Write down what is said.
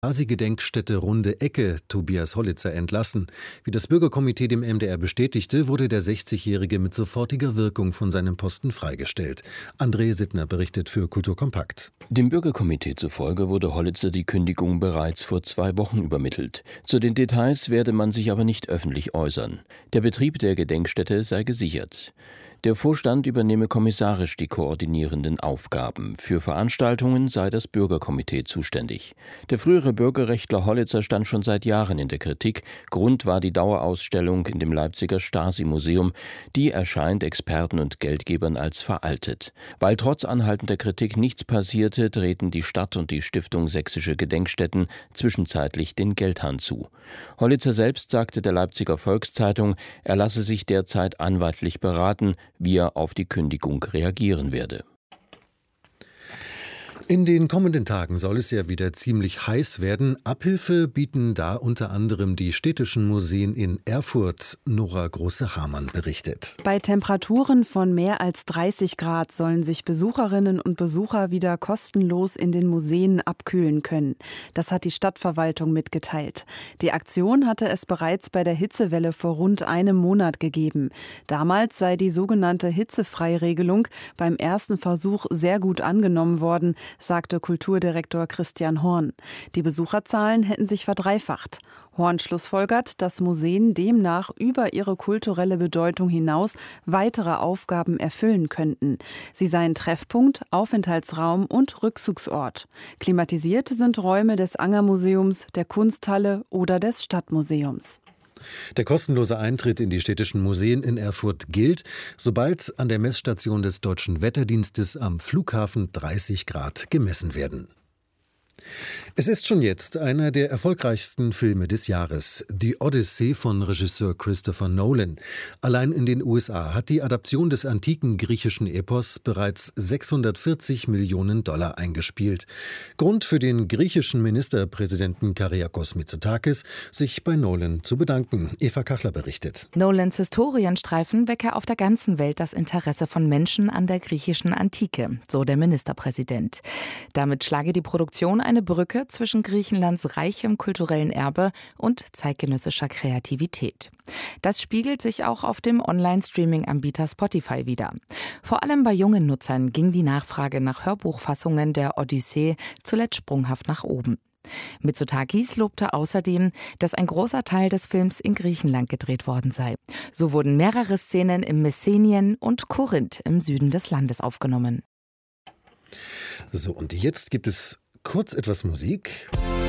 Stasi-Gedenkstätte Runde Ecke Tobias Hollitzer entlassen. Wie das Bürgerkomitee dem MDR bestätigte, wurde der 60-Jährige mit sofortiger Wirkung von seinem Posten freigestellt. André Sittner berichtet für Kultur Kompakt. Dem Bürgerkomitee zufolge wurde Hollitzer die Kündigung bereits vor 2 Wochen übermittelt. Zu den Details werde man sich aber nicht öffentlich äußern. Der Betrieb der Gedenkstätte sei gesichert. Der Vorstand übernehme kommissarisch die koordinierenden Aufgaben. Für Veranstaltungen sei das Bürgerkomitee zuständig. Der frühere Bürgerrechtler Hollitzer stand schon seit Jahren in der Kritik. Grund war die Dauerausstellung in dem Leipziger Stasi-Museum. Die erscheint Experten und Geldgebern als veraltet. Weil trotz anhaltender Kritik nichts passierte, drehten die Stadt und die Stiftung Sächsische Gedenkstätten zwischenzeitlich den Geldhahn zu. Hollitzer selbst sagte der Leipziger Volkszeitung, er lasse sich derzeit anwaltlich beraten, wie er auf die Kündigung reagieren werde. In den kommenden Tagen soll es ja wieder ziemlich heiß werden. Abhilfe bieten da unter anderem die städtischen Museen in Erfurt. Nora Große-Hamann berichtet. Bei Temperaturen von mehr als 30 Grad sollen sich Besucherinnen und Besucher wieder kostenlos in den Museen abkühlen können. Das hat die Stadtverwaltung mitgeteilt. Die Aktion hatte es bereits bei der Hitzewelle vor rund einem Monat gegeben. Damals sei die sogenannte Hitzefreiregelung beim ersten Versuch sehr gut angenommen worden, sagte Kulturdirektor Christian Horn. Die Besucherzahlen hätten sich verdreifacht. Horn schlussfolgert, dass Museen demnach über ihre kulturelle Bedeutung hinaus weitere Aufgaben erfüllen könnten. Sie seien Treffpunkt, Aufenthaltsraum und Rückzugsort. Klimatisiert sind Räume des Angermuseums, der Kunsthalle oder des Stadtmuseums. Der kostenlose Eintritt in die städtischen Museen in Erfurt gilt, sobald an der Messstation des Deutschen Wetterdienstes am Flughafen 30 Grad gemessen werden. Es ist schon jetzt einer der erfolgreichsten Filme des Jahres, Die Odyssee von Regisseur Christopher Nolan. Allein in den USA hat die Adaption des antiken griechischen Epos bereits 640 Millionen Dollar eingespielt. Grund für den griechischen Ministerpräsidenten Kyriakos Mitsotakis, sich bei Nolan zu bedanken. Eva Kachler berichtet. Nolans Historienstreifen wecke auf der ganzen Welt das Interesse von Menschen an der griechischen Antike, so der Ministerpräsident. Damit schlage die Produktion eine Brücke zwischen Griechenlands reichem kulturellen Erbe und zeitgenössischer Kreativität. Das spiegelt sich auch auf dem Online-Streaming-Anbieter Spotify wider. Vor allem bei jungen Nutzern ging die Nachfrage nach Hörbuchfassungen der Odyssee zuletzt sprunghaft nach oben. Mitsotakis lobte außerdem, dass ein großer Teil des Films in Griechenland gedreht worden sei. So wurden mehrere Szenen im Messenien und Korinth im Süden des Landes aufgenommen. So, und jetzt gibt es kurz etwas Musik.